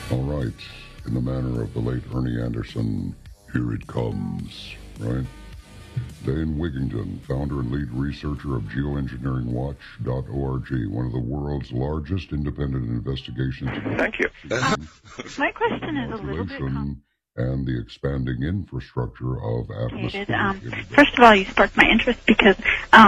All right. In the manner of the late Ernie Anderson, here it comes, right? Dane Wigington, founder and lead researcher of geoengineeringwatch.org, one of the world's largest independent investigations. Thank you. My question is a little bit and the expanding infrastructure of atmosphere. First of all, you sparked my interest because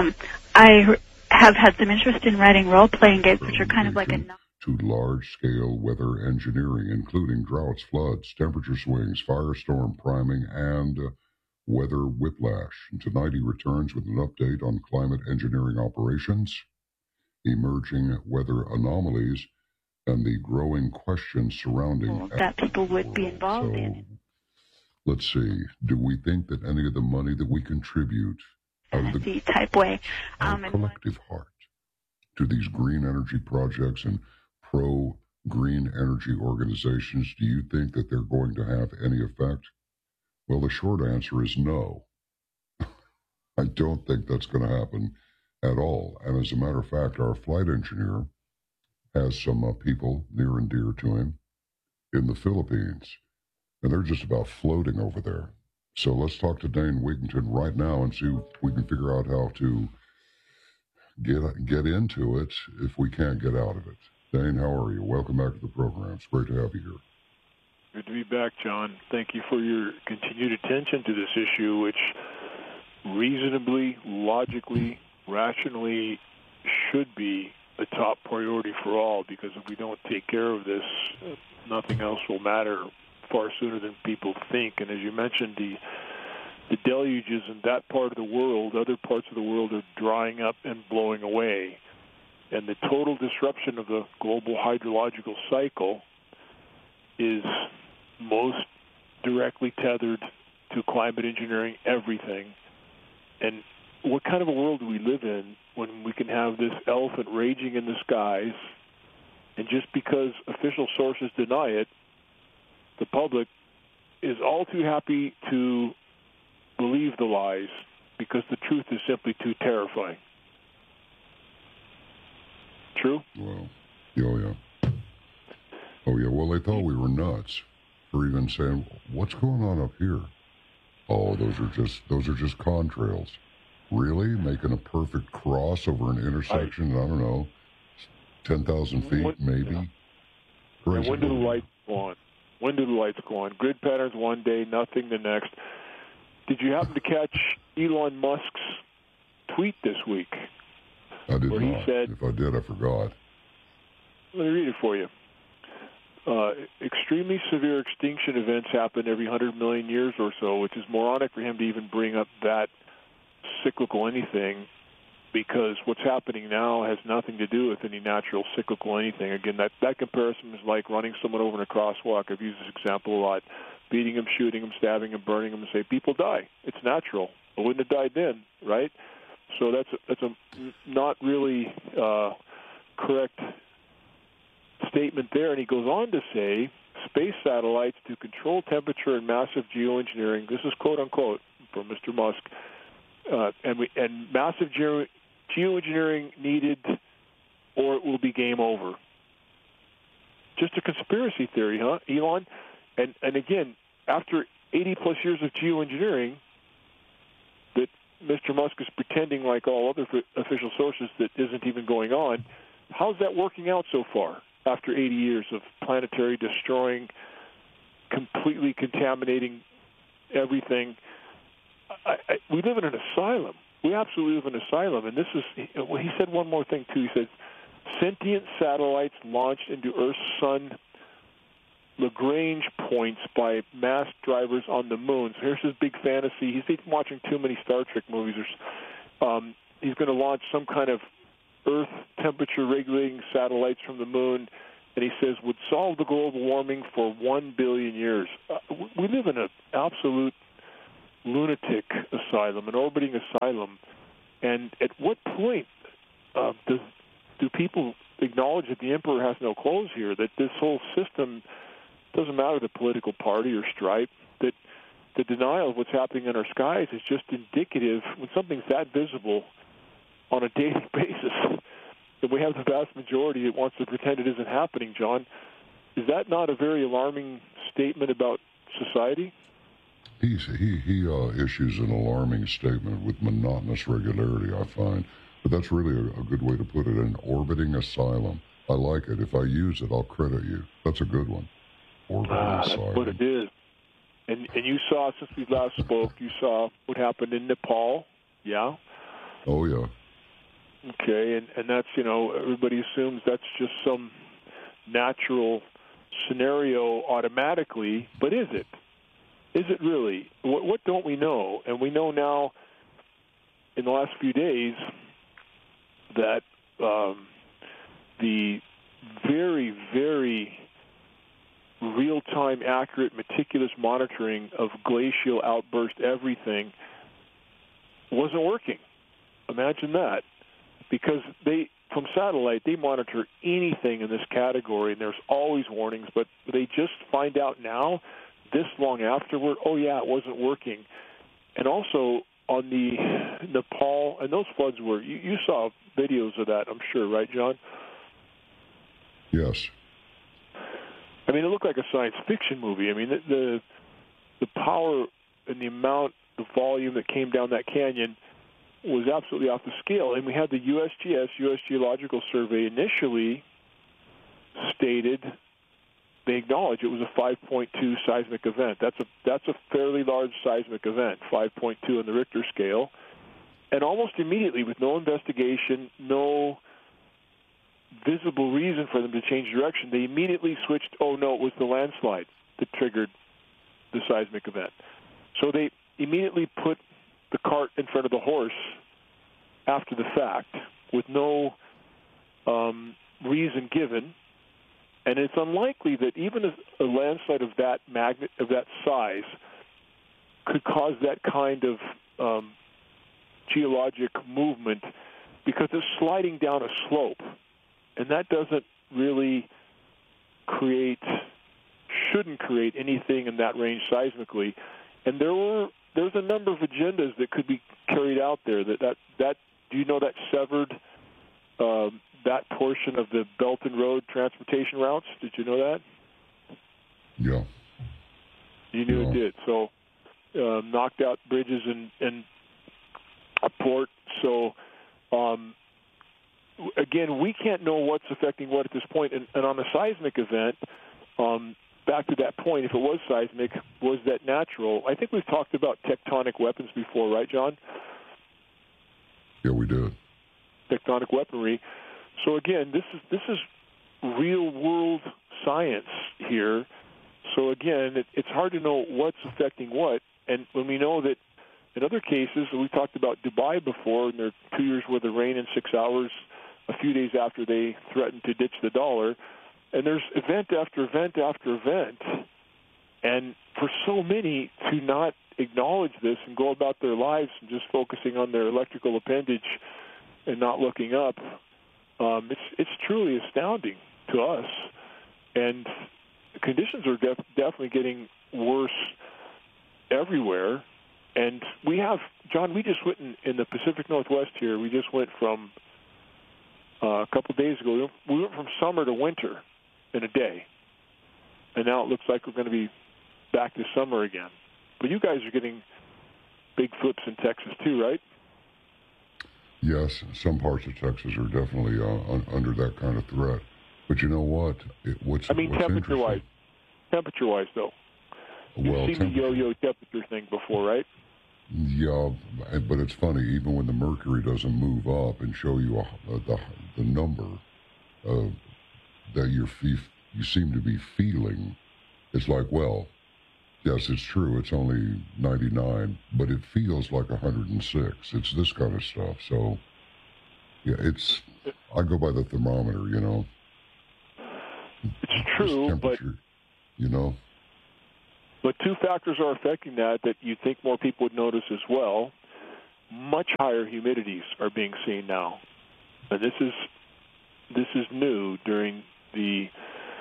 I have had some interest in writing role-playing games, which are kind of like a... to large-scale weather engineering, including droughts, floods, temperature swings, firestorm priming, and weather whiplash. And tonight he returns with an update on climate engineering operations, emerging weather anomalies, and the growing questions surrounding that people would be involved in. Let's see. Do we think that any of the money that we contribute out of the type way, collective heart to these green energy projects and pro-green energy organizations, do you think that they're going to have any effect? Well, the short answer is no. I don't think that's going to happen at all. And as a matter of fact, our flight engineer has some people near and dear to him in the Philippines, and they're just about floating over there. So let's talk to Dane Wigington right now and see if we can figure out how to get into it if we can't get out of it. Dane, how are you? Welcome back to the program. It's great to have you here. Good to be back, John. Thank you for your continued attention to this issue, which reasonably, logically, rationally should be a top priority for all, because if we don't take care of this, nothing else will matter far sooner than people think. And as you mentioned, the deluges in that part of the world, other parts of the world are drying up and blowing away. And the total disruption of the global hydrological cycle is most directly tethered to climate engineering everything. And what kind of a world do we live in when we can have this elephant raging in the skies, and just because official sources deny it, the public is all too happy to believe the lies because the truth is simply too terrifying? True? Well, oh yeah. Well, they thought we were nuts for even saying, "What's going on up here?" Oh, those are just contrails. Really? Making a perfect cross over an intersection? I don't know, 10,000 feet maybe. And when do the lights go on? When do the lights go on? Grid patterns one day, nothing the next. Did you happen to catch Elon Musk's tweet this week? I did where not. He said, if I did, I forgot. Let me read it for you. Extremely severe extinction events happen every 100 million years or so, which is moronic for him to even bring up that cyclical anything, because what's happening now has nothing to do with any natural cyclical anything. Again, that comparison is like running someone over in a crosswalk. I've used this example a lot. Beating them, shooting them, stabbing them, burning them, and say, people die. It's natural. I wouldn't have died then, right? So that's a not really correct statement there. And he goes on to say, space satellites to control temperature and massive geoengineering, this is quote-unquote from Mr. Musk, and massive geoengineering needed, or it will be game over. Just a conspiracy theory, huh, Elon? And again, after 80-plus years of geoengineering, that Mr. Musk is pretending, like all other official sources, that isn't even going on. How's that working out so far after 80 years of planetary destroying, completely contaminating everything? We live in an asylum. We absolutely live in an asylum. And this is, he said one more thing, too. He said, sentient satellites launched into Earth's sun Lagrange points by mass drivers on the moon. So here's his big fantasy. He's been watching too many Star Trek movies. He's going to launch some kind of Earth temperature regulating satellites from the moon, and he says would solve the global warming for 1 billion years. We live in an absolute lunatic asylum, an orbiting asylum. And at what point do people acknowledge that the emperor has no clothes here, that this whole system doesn't matter the political party or stripe, that the denial of what's happening in our skies is just indicative when something's that visible on a daily basis, and we have the vast majority that wants to pretend it isn't happening, John, Is that not a very alarming statement about society? He issues an alarming statement with monotonous regularity, I find. But that's really a good way to put it, an orbiting asylum. I like it. If I use it, I'll credit you. That's a good one. Orbiting asylum. That's what it is. And you saw, since we last spoke, you saw what happened in Nepal, yeah? Oh, yeah. Okay, and that's, everybody assumes that's just some natural scenario automatically, but is it? Is it really? What don't we know? And we know now in the last few days that the very, very real-time, accurate, meticulous monitoring of glacial outburst everything wasn't working. Imagine that. Because from satellite, they monitor anything in this category, and there's always warnings, but they just find out now, this long afterward, oh, yeah, it wasn't working. And also on the Nepal, and those floods were, you saw videos of that, I'm sure, right, John? Yes. I mean, it looked like a science fiction movie. I mean, the power and the amount, the volume that came down that canyon was absolutely off the scale. And we had the USGS, U.S. Geological Survey, initially stated, they acknowledge it was a 5.2 seismic event. That's a fairly large seismic event, 5.2 on the Richter scale. And almost immediately, with no investigation, no visible reason for them to change direction, they immediately switched, oh no, it was the landslide that triggered the seismic event. So they immediately put the cart in front of the horse after the fact with no reason given. And it's unlikely that even a landslide of that size could cause that kind of geologic movement, because it's sliding down a slope. And that doesn't really shouldn't create anything in that range seismically. And there's a number of agendas that could be carried out there. That do you know that severed that portion of the Belt and Road transportation routes? Did you know that? Yeah. You knew it did. So knocked out bridges and a port. So again, we can't know what's affecting what at this point. And on a seismic event, back to that point, if it was seismic, was that natural? I think we've talked about tectonic weapons before, right, John? Yeah, we did. Tectonic weaponry. So again, this is real world science here. So again, it's hard to know what's affecting what. And when we know that in other cases, we talked about Dubai before, and there are 2 years worth of rain in 6 hours, a few days after they threatened to ditch the dollar. And there's event after event after event. And for so many to not acknowledge this and go about their lives and just focusing on their electrical appendage and not looking up, it's truly astounding to us. And conditions are definitely getting worse everywhere. And we have, John, we just went in the Pacific Northwest here, we just went from a couple of days ago, we went from summer to winter in a day. And now it looks like we're going to be back to summer again. But you guys are getting big flips in Texas too, right? Yes, some parts of Texas are definitely under that kind of threat. But you know what? Temperature-wise. Temperature-wise, though. You've seen the yo-yo temperature thing before, right? Yeah, but it's funny. Even when the mercury doesn't move up and show you the number that you seem to be feeling, it's like, well, yes, it's true. It's only 99, but it feels like 106. It's this kind of stuff. So, yeah, I go by the thermometer, you know. It's true, but you know. But two factors are affecting that you think more people would notice as well. Much higher humidities are being seen now, and this is new during the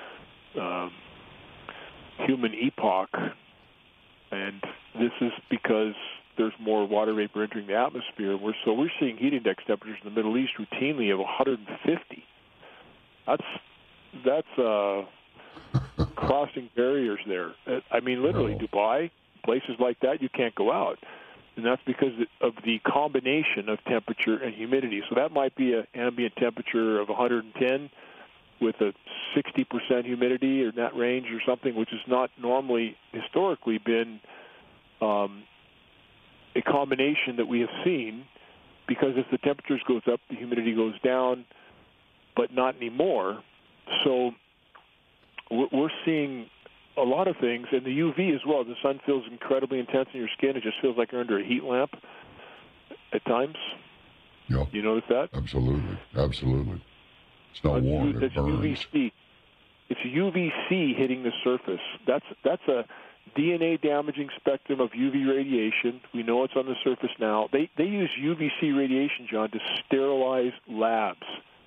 human epoch, and this is because there's more water vapor entering the atmosphere. We're seeing heat index temperatures in the Middle East routinely of 150. That's crossing barriers there. I mean, literally, No. Dubai, places like that, you can't go out. And that's because of the combination of temperature and humidity. So that might be an ambient temperature of 110 with a 60% humidity or in that range or something, which has not normally historically been a combination that we have seen, because if the temperatures goes up, the humidity goes down, but not anymore. So we're seeing a lot of things, and the UV as well. The sun feels incredibly intense in your skin. It just feels like you're under a heat lamp at times. Yeah. You notice that? Absolutely. It's not warm. It burns. UVC. It's UVC hitting the surface. That's a DNA damaging spectrum of UV radiation. We know it's on the surface now. They use UVC radiation, John, to sterilize labs.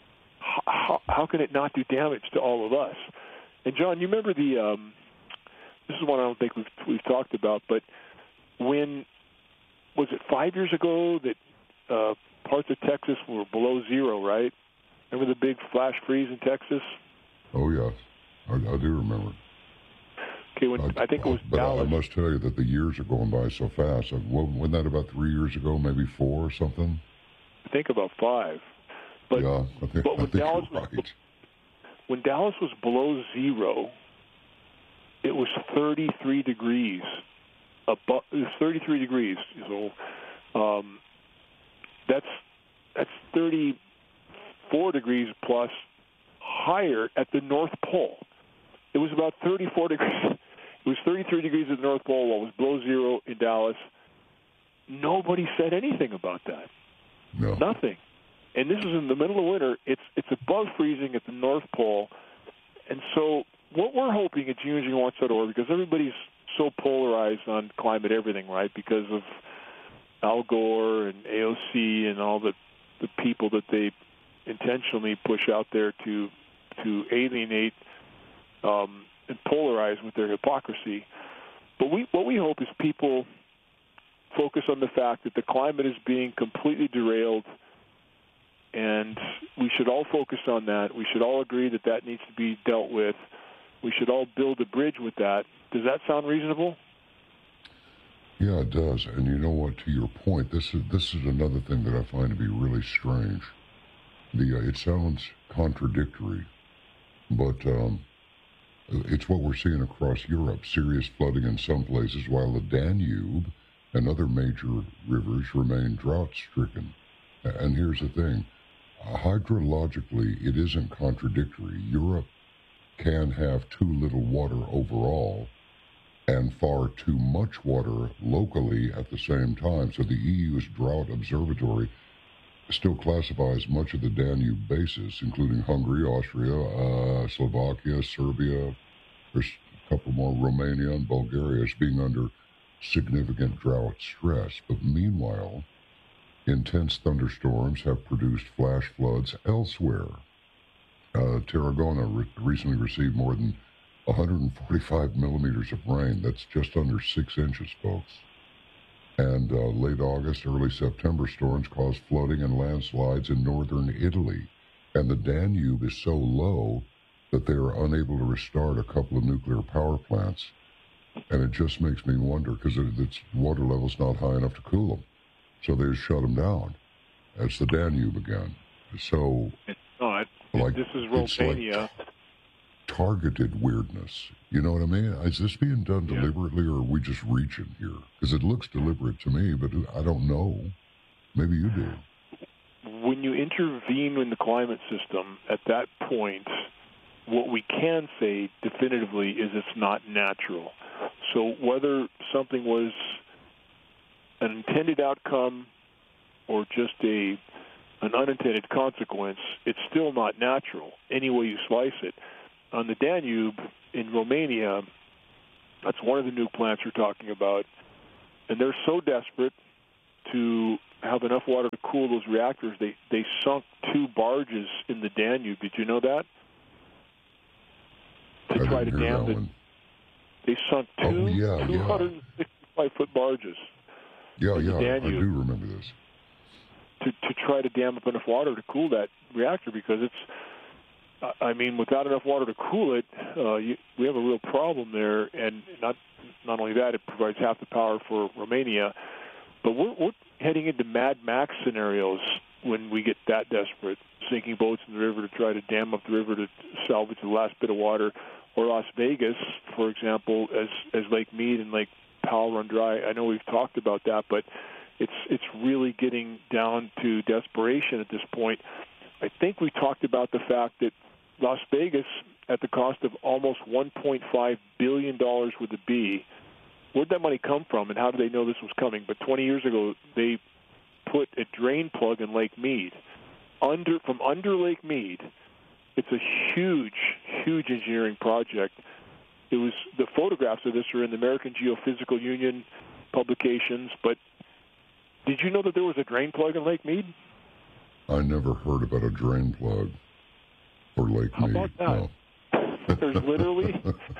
How can it not do damage to all of us? And John, you remember this is one I don't think we've talked about, but when was it 5 years ago that parts of Texas were below zero, right? Remember the big flash freeze in Texas? Oh yes, I do remember. Okay, I think it was Dallas. I must tell you that the years are going by so fast. Wasn't that about 3 years ago, maybe 4 or something? I think about 5. But, yeah, I think Dallas you're right. When Dallas was below zero, it was 33 degrees. It was 33 degrees. So that's 34 degrees plus higher at the North Pole. It was about 34 degrees. It was 33 degrees at the North Pole while it was below zero in Dallas. Nobody said anything about that. No. Nothing. And this is in the middle of winter. It's above freezing at the North Pole. And so what we're hoping at geoengineering.org, because everybody's so polarized on climate everything, right, because of Al Gore and AOC and all the people that they intentionally push out there to alienate and polarize with their hypocrisy. But what we hope is people focus on the fact that the climate is being completely derailed, and we should all focus on that. We should all agree that needs to be dealt with. We should all build a bridge with that. Does that sound reasonable? Yeah, it does. And you know what? To your point, this is another thing that I find to be really strange. It sounds contradictory, but it's what we're seeing across Europe. Serious flooding in some places, while the Danube and other major rivers remain drought-stricken. And here's the thing. Hydrologically, it isn't contradictory. Europe can have too little water overall and far too much water locally at the same time. So the EU's Drought Observatory still classifies much of the Danube basis, including Hungary, Austria, Slovakia, Serbia, there's a couple more, Romania and Bulgaria, as being under significant drought stress. But meanwhile, intense thunderstorms have produced flash floods elsewhere. Tarragona recently received more than 145 millimeters of rain. That's just under 6 inches, folks. And late August, early September storms caused flooding and landslides in northern Italy. And the Danube is so low that they are unable to restart a couple of nuclear power plants. And it just makes me wonder, because its water level's not high enough to cool them. So they just shut them down. That's the Danube again. So, it's not. Like, this is Romania. Like targeted weirdness. You know what I mean? Is this being done deliberately, or are we just reaching here? Because it looks deliberate to me, but I don't know. Maybe you do. When you intervene in the climate system at that point, what we can say definitively is it's not natural. So whether something was an intended outcome or just an unintended consequence, it's still not natural, any way you slice it. On the Danube in Romania, that's one of the nuke plants we're talking about, and they're so desperate to have enough water to cool those reactors, they sunk 2 barges in the Danube. Did you know that? To try to dam it. They sunk 265-foot barges. Yeah, in the Danube. I do remember this. To try to dam up enough water to cool that reactor, because I mean, without enough water to cool it, we have a real problem there. And not only that, it provides half the power for Romania. But we're heading into Mad Max scenarios when we get that desperate, sinking boats in the river to try to dam up the river to salvage the last bit of water. Or Las Vegas, for example, as Lake Mead and Lake Powell run dry. I know we've talked about that, but it's really getting down to desperation at this point. I think we talked about the fact that Las Vegas, at the cost of almost $1.5 billion with a B, where'd that money come from, and how did they know this was coming? But 20 years ago, they put a drain plug in Lake Mead. From under Lake Mead, it's a huge, huge engineering project. The photographs of this are in the American Geophysical Union publications, but did you know that there was a drain plug in Lake Mead? I never heard about a drain plug for Lake Mead. How about that? No. There's literally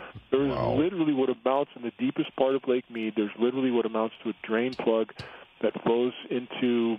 what amounts in the deepest part of Lake Mead. There's literally what amounts to a drain plug that flows into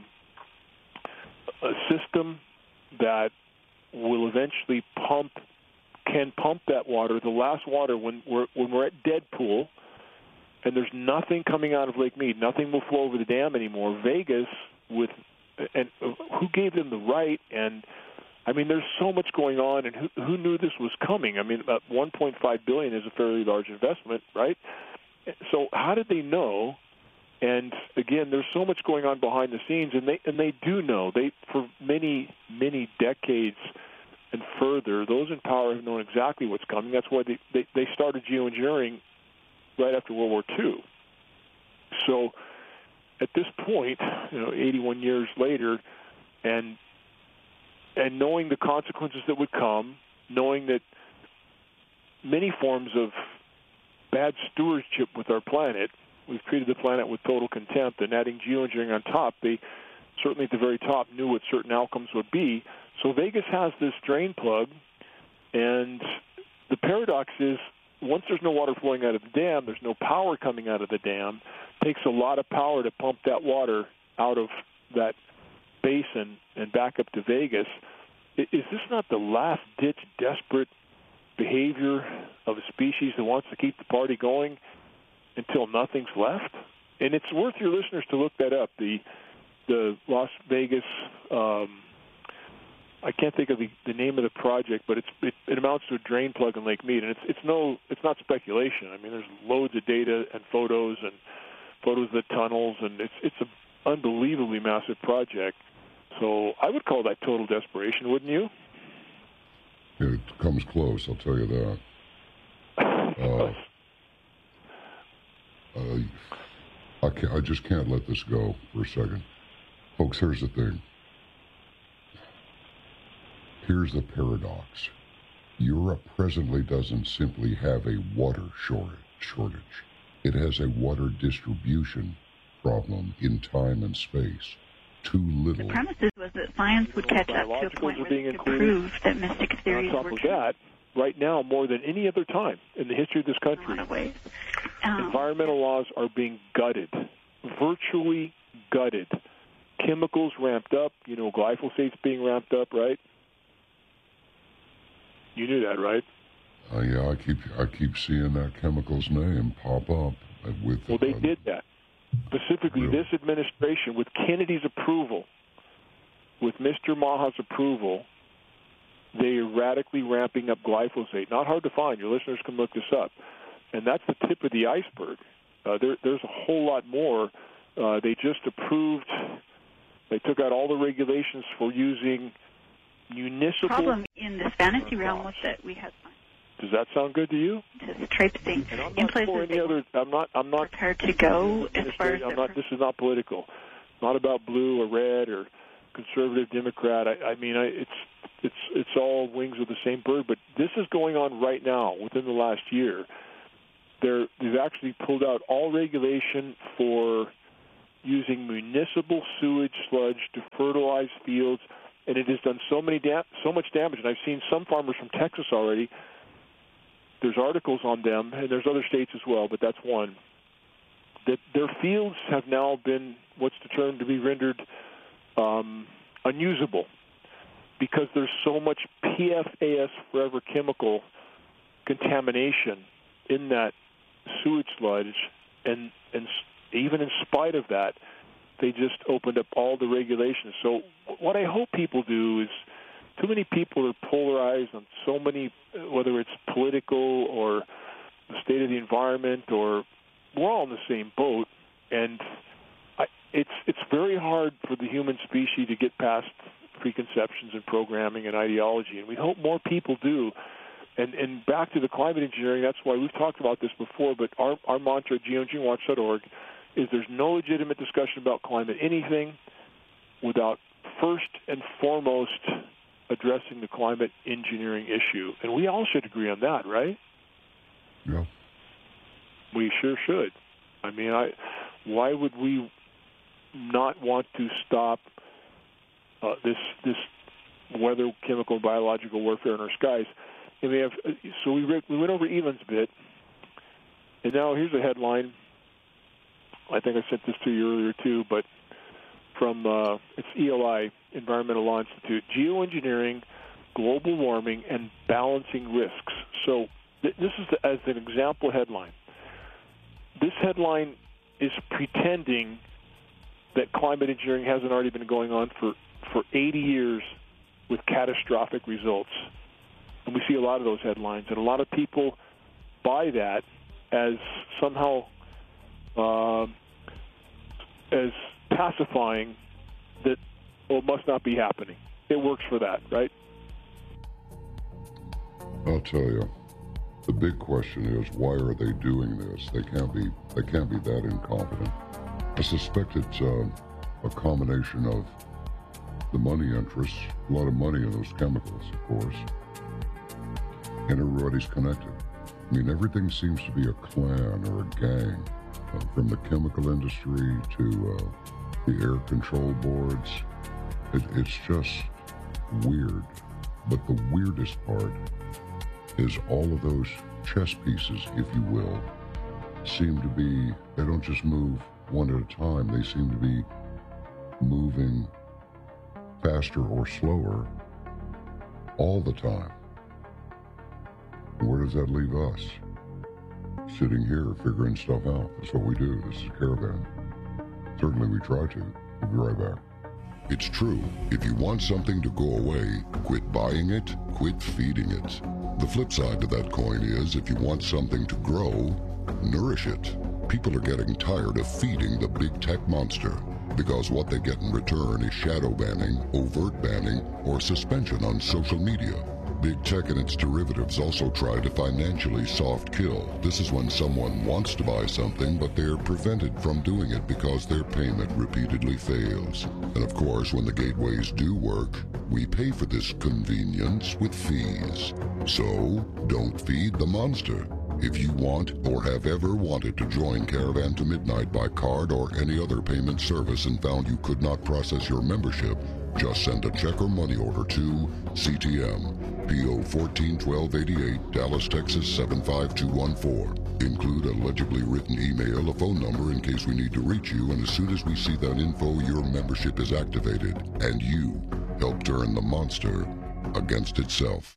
a system that will eventually can pump that water. The last water when we're at dead pool, and there's nothing coming out of Lake Mead, nothing will flow over the dam anymore. Vegas and who gave them the right? And I mean, there's so much going on, and who knew this was coming? I mean, about $1.5 billion is a fairly large investment, right? So how did they know? And again, there's so much going on behind the scenes, and they do know. They for many decades and further, those in power have known exactly what's coming. That's why they started geoengineering right after World War II. So at this point, 81 years later, and knowing the consequences that would come, knowing that many forms of bad stewardship with our planet, we've treated the planet with total contempt, and adding geoengineering on top, they certainly at the very top knew what certain outcomes would be. So Vegas has this drain plug, and the paradox is once there's no water flowing out of the dam, there's no power coming out of the dam. It takes a lot of power to pump that water out of that basin and back up to Vegas. Is this not the last-ditch desperate behavior of a species that wants to keep the party going until nothing's left? And it's worth your listeners to look that up. The Las Vegas, I can't think of the name of the project, but it amounts to a drain plug in Lake Mead, and it's not speculation. I mean, there's loads of data and photos of the tunnels, and it's an unbelievably massive project. So I would call that total desperation, wouldn't you? It comes close, I'll tell you that. I just can't let this go for a second. Folks, here's the thing. Here's the paradox. Europe presently doesn't simply have a water shortage. It has a water distribution problem in time and space. Too little. The premises was that science would catch up to a point where they could prove that mystic theories were true. On top of that, right now, more than any other time in the history of this country, in a lot of ways. Environmental laws are being gutted, virtually gutted. Chemicals ramped up. Glyphosate's being ramped up, right? You knew that, right? Yeah, I keep seeing that chemical's name pop up. Well, they did that. Specifically, this administration, with Kennedy's approval, with Mr. Maha's approval, they are radically ramping up glyphosate. Not hard to find. Your listeners can look this up. And that's the tip of the iceberg. There's a whole lot more. They just approved, they took out all the regulations for using municipal... The problem in this fantasy realm was that we had... Does that sound good to you? Just traipsing in places I'm not prepared to go as far as... This is not political. Not about blue or red or conservative Democrat. I mean, it's all wings of the same bird. But this is going on right now within the last year. They've actually pulled out all regulation for using municipal sewage sludge to fertilize fields, and it has done so much damage. And I've seen some farmers from Texas already. There's articles on them, and there's other states as well, but that's one, that their fields have now been what's determined to be rendered unusable because there's so much PFAS forever chemical contamination in that sewage sludge, and even in spite of that, they just opened up all the regulations. So what I hope people do is, too many people are polarized on so many, whether it's political or the state of the environment, or we're all in the same boat, and it's very hard for the human species to get past preconceptions and programming and ideology, and we hope more people do. And back to the climate engineering, that's why we've talked about this before, but our mantra at geoengineeringwatch.org is there's no legitimate discussion about climate anything without first and foremost addressing the climate engineering issue. And we all should agree on that, right? Yeah. We sure should. I mean, why would we not want to stop this weather, chemical, and biological warfare in our skies? And we went over Elon's bit, and now here's a headline. I think I sent this to you earlier too, but from it's ELI, Environmental Law Institute, Geoengineering, Global Warming, and Balancing Risks. So this is as an example headline. This headline is pretending that climate engineering hasn't already been going on for 80 years with catastrophic results. And we see a lot of those headlines, and a lot of people buy that as somehow as pacifying that, well, it must not be happening. It works for that, right? I'll tell you, the big question is, why are they doing this? They can't be that incompetent. I suspect it's a combination of the money interests, a lot of money in those chemicals, of course, and everybody's connected. I mean, everything seems to be a clan or a gang, from the chemical industry to the air control boards. It's just weird. But the weirdest part is all of those chess pieces, if you will, seem to be, they don't just move one at a time. They seem to be moving faster or slower all the time. Where does that leave us? Sitting here figuring stuff out. That's what we do. This is Caravan. Certainly we try to. We'll be right back. It's true. If you want something to go away, quit buying it, quit feeding it. The flip side to that coin is, if you want something to grow, nourish it. People are getting tired of feeding the big tech monster, because what they get in return is shadow banning, overt banning, or suspension on social media. Big tech and its derivatives also try to financially soft kill. This is when someone wants to buy something, but they're prevented from doing it because their payment repeatedly fails. And of course, when the gateways do work, we pay for this convenience with fees. So, don't feed the monster. If you want or have ever wanted to join Caravan to Midnight by card or any other payment service and found you could not process your membership, just send a check or money order to CTM, P.O. 141288, Dallas, Texas 75214. Include a legibly written email, a phone number in case we need to reach you, and as soon as we see that info, your membership is activated, and you help turn the monster against itself.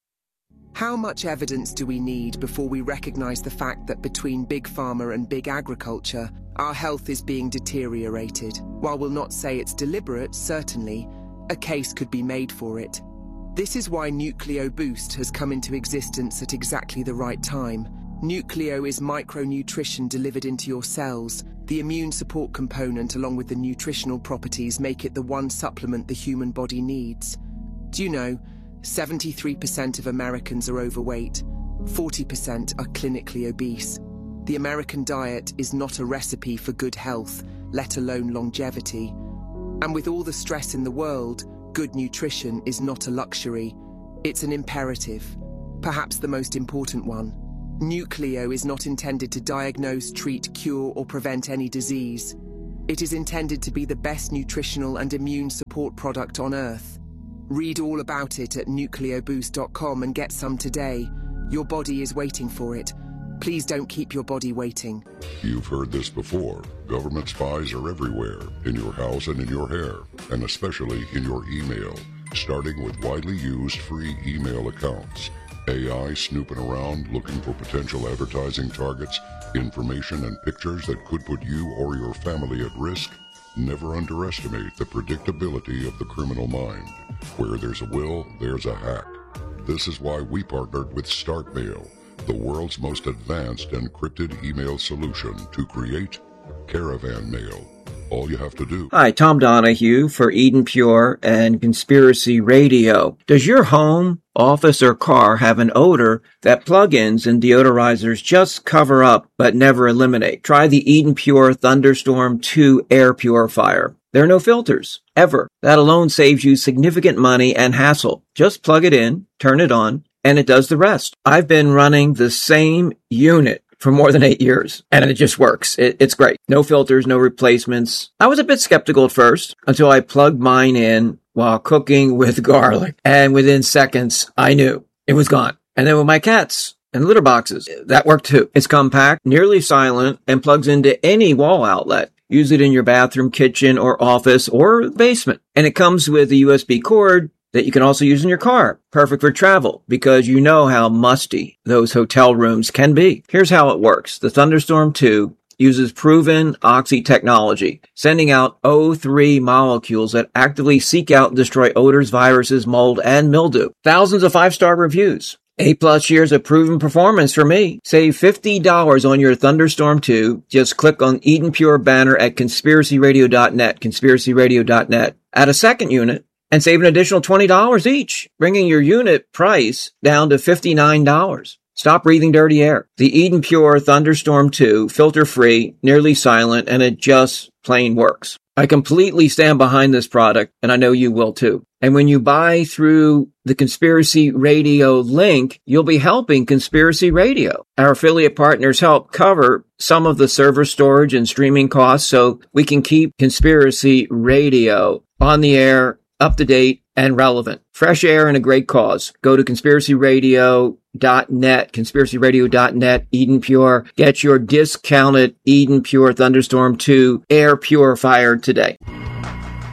How much evidence do we need before we recognize the fact that between Big Pharma and Big Agriculture, our health is being deteriorated? While we'll not say it's deliberate, certainly, a case could be made for it. This is why Nucleo Boost has come into existence at exactly the right time. Nucleo is micronutrition delivered into your cells. The immune support component along with the nutritional properties make it the one supplement the human body needs. Do you know, 73% of Americans are overweight, 40% are clinically obese. The American diet is not a recipe for good health, let alone longevity. And with all the stress in the world, good nutrition is not a luxury, it's an imperative, perhaps the most important one. Nucleo is not intended to diagnose, treat, cure, or prevent any disease. It is intended to be the best nutritional and immune support product on Earth. Read all about it at nucleoboost.com and get some today. Your body is waiting for it. Please don't keep your body waiting. You've heard this before. Government spies are everywhere, in your house and in your hair, and especially in your email. starting with widely used free email accounts. AI snooping around looking for potential advertising targets, information and pictures that could put you or your family at risk. Never underestimate the predictability of the criminal mind. Where there's a will, there's a hack. This is why we partnered with StartMail, the world's most advanced encrypted email solution to create Caravan Mail. All you have to do. Hi, Tom Donahue for Eden Pure and Conspiracy Radio. Does your home, office, or car have an odor that plugins and deodorizers just cover up but never eliminate? Try the Eden Pure Thunderstorm 2 air purifier. There are no filters, ever. That alone saves you significant money and hassle. Just plug it in, turn it on, and it does the rest. I've been running the same unit for more than 8 years, and it just works. It's great. No filters, no replacements. I was a bit skeptical at first until I plugged mine in while cooking with garlic, and within seconds, I knew it was gone. And then with my cats and litter boxes, that worked too. It's compact, nearly silent, and plugs into any wall outlet. Use it in your bathroom, kitchen, or office, or basement. And it comes with a USB cord that you can also use in your car. Perfect for travel, because you know how musty those hotel rooms can be. Here's how it works. The Thunderstorm 2 uses proven oxy technology, sending out O3 molecules that actively seek out and destroy odors, viruses, mold, and mildew. Thousands of 5-star reviews. 8+ years of proven performance for me. Save $50 on your Thunderstorm 2. Just click on Eden Pure banner at conspiracyradio.net, conspiracyradio.net. Add a second unit and save an additional $20 each, bringing your unit price down to $59. Stop breathing dirty air. The Eden Pure Thunderstorm 2, filter-free, nearly silent, and it just plain works. I completely stand behind this product, and I know you will too. And when you buy through the Conspiracy Radio link, you'll be helping Conspiracy Radio. Our affiliate partners help cover some of the server storage and streaming costs so we can keep Conspiracy Radio on the air, up to date, and relevant. Fresh air and a great cause. Go to conspiracyradio.net, conspiracyradio.net, Eden Pure. Get your discounted Eden Pure Thunderstorm 2 air purifier today.